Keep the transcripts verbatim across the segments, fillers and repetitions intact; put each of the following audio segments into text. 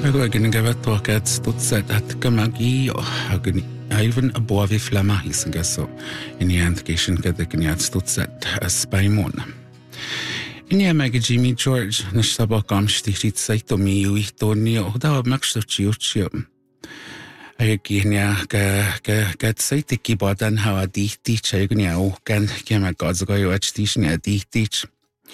Agin gavat toket stutset at gamagi agin Ivan abovi flama hisengaso in the antication gadagniat stutset as spaimon. In the mega Jimmy George Nashabakam stichit saito mi uitoni oda maxtuchiuchio. Ayaginia ga ga gat saitiki bodan how a diti chagnia o gan kema godsgo station a ditich.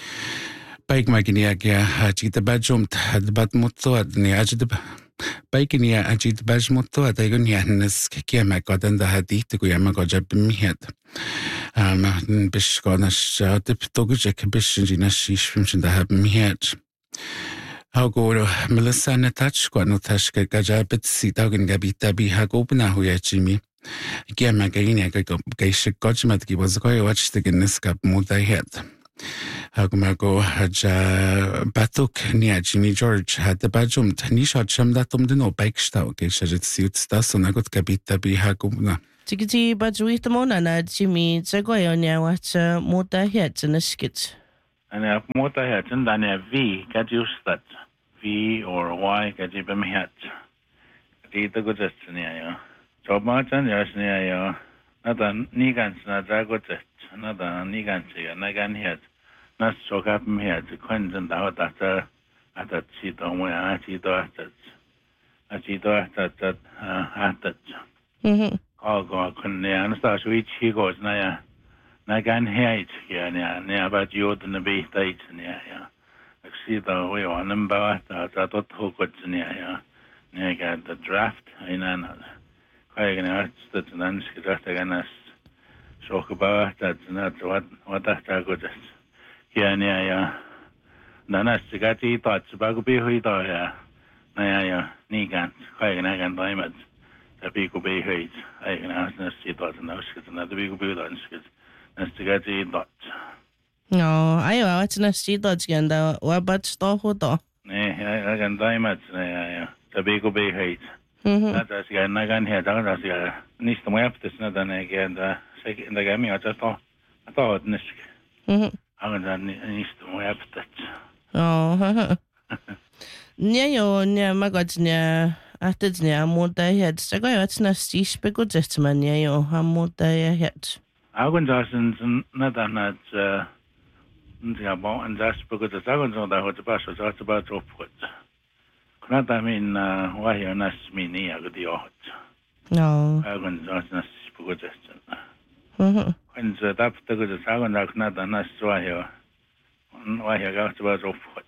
Baik maginia ga haji the badjum had bad motto at the ajid Baikinia ajid bajmotto at agonia nes kema godan the hadit to yama gojab mihet. Um, Bishkonash dip dogujek bishinjina shish from the have mihet. How go Melissa Natach, Quanotashka Gajabit, Sitagin Gabita be Hagopna, who yet Jimmy. Gamagania Gaishik Gojmatki was going to watch the Giniskap Muda head. Hagmago Haja Batuk near Jimmy George had the Bajum, Tanisha Chamdatum de no Bakestau, Gaisha suits thus on a good Gabita be Hagopna. Tikiti Bajuitamona na Jimmy Zagoyonia watch Muda heads in a skit. And a motor head and then a V, get used that V or Y, get you been head. Get the good destiny. So much and yes, near not a Nigans, not a good test, not a Nigans here, Nagan head, not so happen here to Quentin and out after at that seat on where I see the assets. I see the assets that assets. Mm-hmm. Oh, God, couldn't understand which he goes now. Nagan height here near about you in the bay state near here. I see the way on them about that I thought who could near here. Near got the draft in an quite an arts that an answer that again as shock about that's not what what I could here near here. Then as the gatti thoughts about be who thought here. Naya Nigan, quite an again diamond. The people be hate. I can ask the sea thoughts and those kids and the big be done. Nastigati dot. No, I watch Nasty Dodge again, though. What but stop who though? Nay, I can die much. The big be hate. Mm-hmm. That's again, I can hear down as you need to map this not an again. The second, the gaming, I just thought, I thought, Nisk. Mm-hmm. I can need to map that. Oh, near you, near my gods, near. After near more day head, so go watch Nasty speckled gentleman near you, how more day head. I can just not that uh about and just because the second on that was about so that's about to put. Not I mean uh why you're not me near the yacht. No. I can just not because Mm-hmm. when the that the good second not not that why here. Why you got about to put.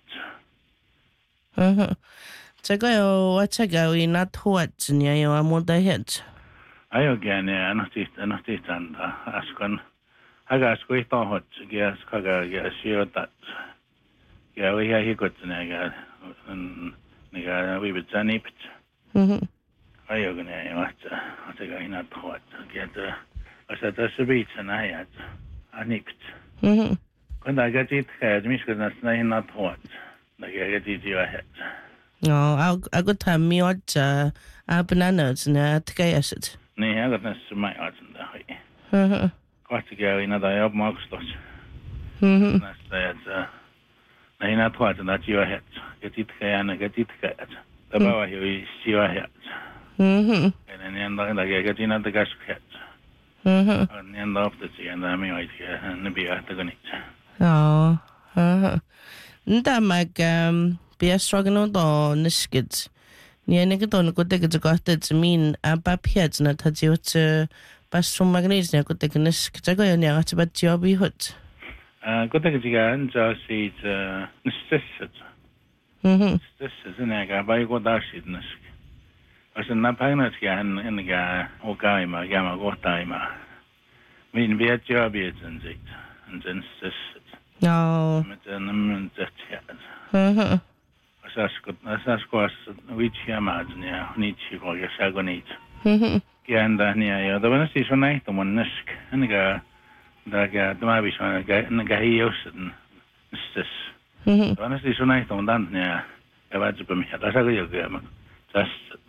Mm-hmm. So go watch a go in not what near you are more day head. I again, yeah, not it, not it, and ask on. I got squeezed on hot, yes, Kaga, yes, sure that. Yeah, we have he got the nigga, and nigga, we would send it. Mm-hmm. I again, what, I think I not hot. Get the, I said, that's a beach, and I had, I nipped. Mm-hmm. When I got it, I had because that's not hot. Like I get it, your head. No, I'll, I got time me what, uh, a bananas and a ticket. Nee, I got this my odds in the way. Mm-hmm. Got to go in other job marks. Mm-hmm. That's that, uh, I not what, and that's your head. Get it, and get it, get. The bow here is your head. Mm-hmm. And then the end, I get in at the gas head. Mm-hmm. And the end of the sea, and I'm right here, and the beer at the gunit. Oh, uh-huh. Nda mag, um, be a struggle on the skids. Near Nicoton could take it got it mean a bap heads not had you to pass from magnesium could take a nisk. I go near at about your be hut. Uh, good thing again, just see it, uh, necessity. Mm-hmm. This is an egg, by go dash it, nisk. I said, not pagnet again in the guy, or gaima, gamma, go timer. Mean be at your beards and it, and then this. No. Met that head. Mm-hmm. Saskos, which imagine, yeah, need to go your sagonate. Mm-hmm. Yeah, and then, yeah, the one is one night, the one nisk, and the guy, the guy, the Mavish one, and the guy he used it. This. Mm-hmm. The one is one night, on that, yeah, I was a bim head. That's a good game. Just,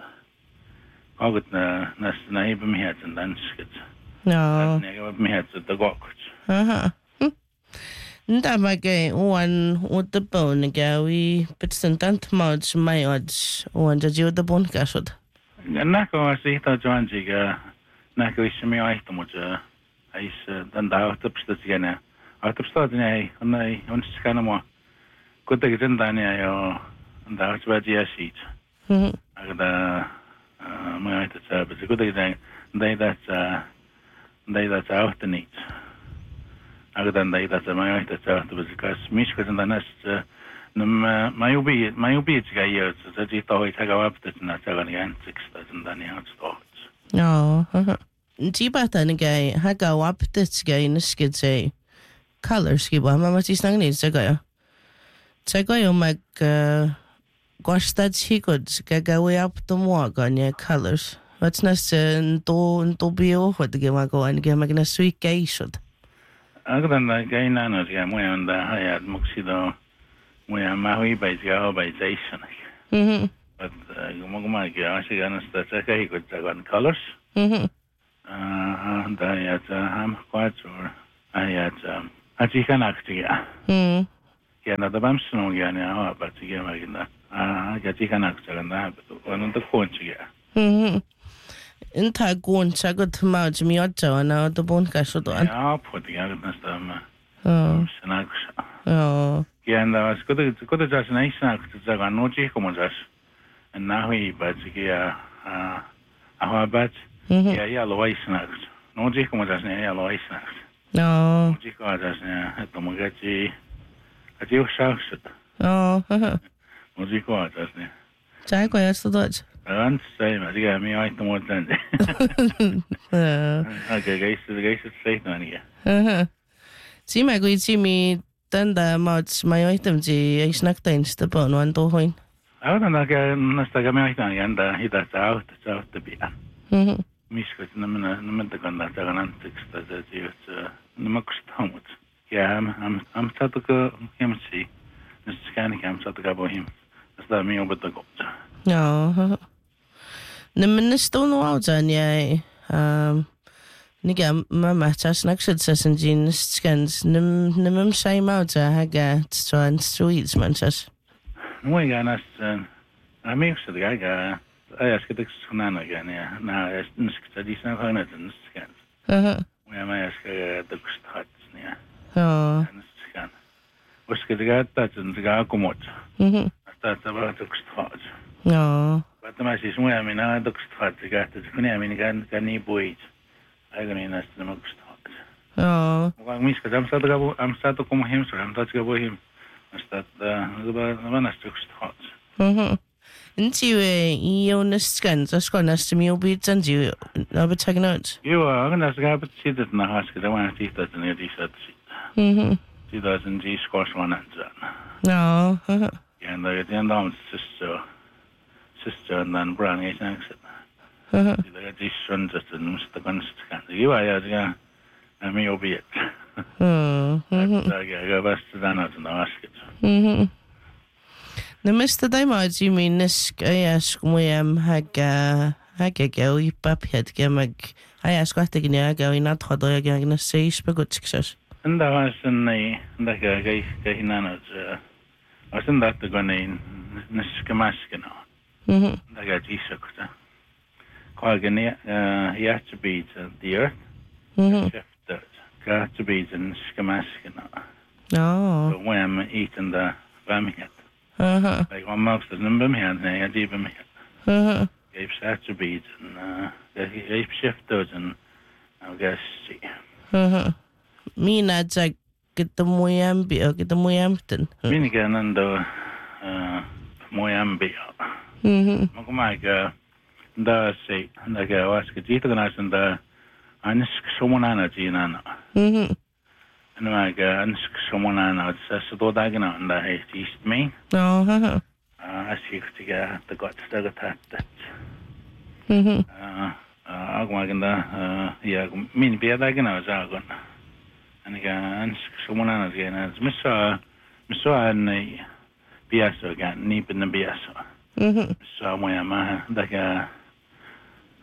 I would, uh, that's the name of me head and then skit. No. I would me head to the gawk. Uh-huh. Nda mage uan utapon gawi bitsen tant mauds mai odds uan jaji utapon kasod. Nako asihta joanjiga nako ismi aihtamuja ais danda utapstatiana. Utapstatania onai onskanamo. Kuitenkin sen takia jo danda utapati asit. Mhm. Agda mai aihtatsa, mutta kuitenkin danda danda auhtaniit. Agda danda mai aihtatsa, mutta kas miskuten tanas Nämä majubi majubiitsikä jo se siitä oli aika vapaatina sellainen jäntsikstä sen tani hatstohts. Joo. Tibata nigai haga waptitsga inskitse colors kiba mama tisnangni sagayo. Sagayo mag gostat hikod gagawi up to muaga ne colors. What's nas to to bio hod gema go an gema gna sweet gaishod. Agdan da gaina no ja moja onda hayat muksido moja mahui baizga baization. Mhm. But gumaguma ga asigan sta saka hikod sagan colors. Mhm. Ah, da ja ham quator. Ayat ajikanaktiga. Mhm. Ja na da bamsno ja ne ha batiga magina. Ah, ja jikanaktiga na on da konchiga. Mhm. Inta gon chagot mauj miotja na to bon kasod an. Ja, potiga nastam. Oh. Snaks. Oh. Ja, en was kuda kuda jas naisnak tsaga noji como jas. En nahi batiga ah ahabat. Ja, ja loisnaks. Noji como jas ne ja loisnaks. No. Noji ko jas ne to magaji. Ati ushaksut. Oh. Noji ko jas ne. Chai ko yasto doj. Ant sai ma diga mi ai to motan. Uh. Okay, guys, guys, say no ni. Uh. Si ma gui si mi tanda mauj mai item ji isnak tains te bon wan to hoin. Ahora na que no está que me están yanda y da out, out de bien. Mhm. Miskot no me no me te cuando está ganando texto de Dios. No me costamos. Ja, am am staat ook hem zie. Dus waarschijnlijk am staat ook bij hem. Dat staat mij op het kop. Ja. Nimmen sto no auja ni um niga mama chasnak shit sasen jeans scans nim nimem sai mauja haga tsoan streets manchas. Mooi gaan als aan mij is het ga ga. Ja, als ik het gedaan heb, ja, nou, is het die zijn gewoon net een scans. Uh-huh. Ja, maar als ik het gestart, ja. Ja. Scan. Was ik het dat en ga komot. Mhm. Dat dat was het gestart. Ja. Wat maar is mooi aan mij nou dat gestart. Ik had het kunnen aan mij gaan kan niet boeit. Eigenlijk is het nog gestart. Ja. Maar mis dat am staat gabo am staat ook om hem zo am dat gabo hem. Is dat dat was het gestart. Mhm. Intiwe ionis scans as konas to me obi tanji na betagnot. Jo, ik heb het gezien dat na haske dat was niet dat niet die zat. Mhm. Die dat een die squash one en zo. Ja. Uh-huh. Ja, en dat je dan sister sister en dan brand is niks. Uh-huh. Die dat die son dat een moest dat kan scan. Jo, ja, ja. En mij obi het. Mhm. Dat ja, was dan uit de haske. Mhm. Na mister Daimaj you mean this ayas kumuyam haga haga gawi paphet gamag ayas kwatag niya gawi na thodo ya gagna seis pagutsksos. En dat was een nee, dat ga ga ga hinan het. Was een dat gewoon een schemaske nou. Mhm. Dat gaat iets ook. Qua gene eh ja te be the earth. Mhm. Shift got to be een schemaske nou. Oh. So when I'm eating the bamhet. Uh-huh. Like one mouse the number me and I did bam. Uh-huh. Gave attributes and uh gave shift those and I guess see. Uh-huh. Mina jag kitamuyam bi o kitamuyam ten. Min gaan en de eh mooi aanbieden. Mhm. Maar kom maar ik daar zei dat ik was gezien dat als de anders zomaar aan het zien aan. Mhm. En maar ik anders zomaar aan het zes door dagen aan dat heeft iets mee. Oh. Uh-huh. Ah, als ik het ga de god dat het dat. Mhm. Ah, ook maar dan ja min bij dagen nou zagen. En ik anders zomaar aan het gaan. Het mis zo mis zo een biaso gaan niet in de biaso. Mhm. So moja ma daga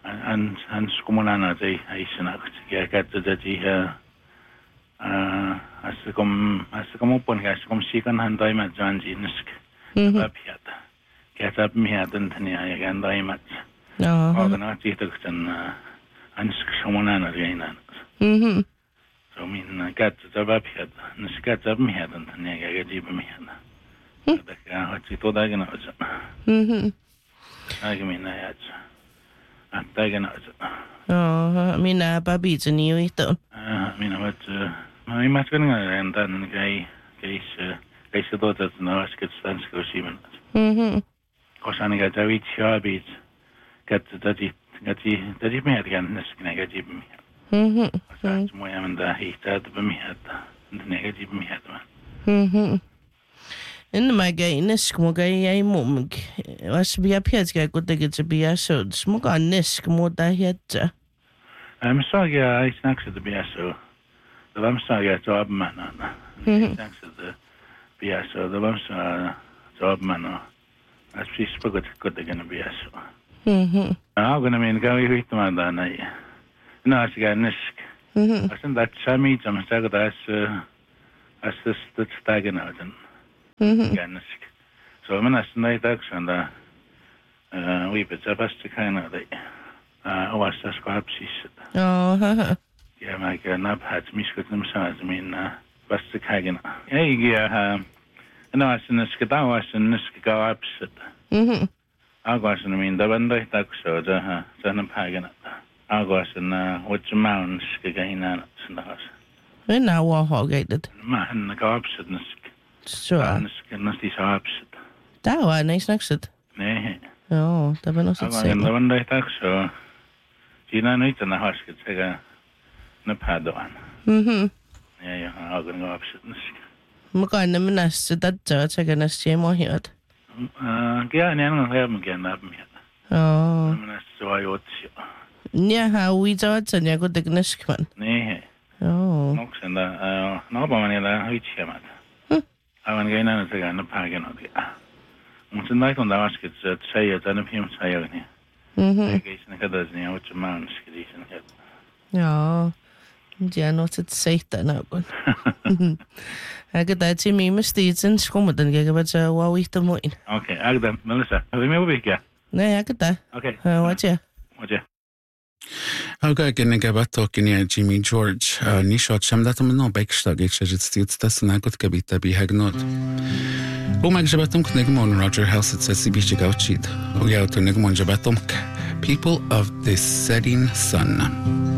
an an skumulana dei ai snacht. Ja gat dat die eh Askom askom upon askom sikan han daimat janjinsk. Bapiat. Käsab mihadan tania ja gan daimat. No. Ogana tihtaksen ansk shomonana reinan. Mhm. So min katsa bapiat. Nskatsa mihadan tania ja gajib mihana. Taka hatsi todagana. Mhm. Agmina yats. Attagana. Oh, minä babitsen ni uiton. Ah, minä vat mä en maskan ngan dan kai kai kai se dota na asket stansko simen. Mhm. Kosan ga David Shabit kat dati gati dati me gan neskna gati me. Mhm. Kosan mo yamanda hita de me hata. Negativ me hata. Mhm. En mä käin nesk muka ei mumk. Vas via pietkä kuitenkin se via sods. Muka nesk muuta hietsä. I'm sorry, I snacks at the B S O. The I'm sorry, job man. Snacks at the B S O. The I'm sorry, job man. As she spoke at good again B S O. Mhm. I'm gonna mean go with my dana. No, I got nisk. Mhm. I think that Sammy, I'm saying that's as this that's tagging out and Mhm. nisk. So I'm gonna night action and uh we bit up as to kind of the uh was das gabsis. Oh, haha. Ja, mä käyn naphat miskut nämsääs minä vasta kagen. Ei ja no sen skatawa sen skagapsit. Mhm. Agwasen min da banda takso da ha sen pagen. Agwasen which mountains skagaina snahas. Minä uohogeitet. Mä hän gapsit sk. Sure. Sk napsit. Tää on näis nakset. Nee. Joo, tämä on sit se. Agwasen da banda takso. Siinä nyt na hasket sekä napadoan. Mhm. Ja ja agen gapsit sk. Muka ne minä se tatsa sekä näs mohiot. Gär ni annan här med gärna med. Joo. Men så har jag gjort. Njaha, uitsavad sen ja kuitenkin neskman. Nej. Joo. Noksen da no ba man ila hitchemat. Avan gaina na taga na pagen od. Mun näin on daskit että säijät aina pim säijäni. Mhm. Eikä sinne kadasni ja uutta maan skidisen. Joo. Ja no sit seittä naukon. Äkä täytyy miimesti itsen skummutan käkevät se wauihta muin. Okei, agda, Melissa. Har vi med vilka? Nej, äkä tää. Okei. Watcha. Watcha. Aga kenne gabattokin ja Jimmy George nisot sem datum no bekstag ik sejit stit stasnakot kabita bihagnot. Umag jabatum knegmon Roger Helset says sibiche gauchid. Uya to negmon jabatum people of the setting sun.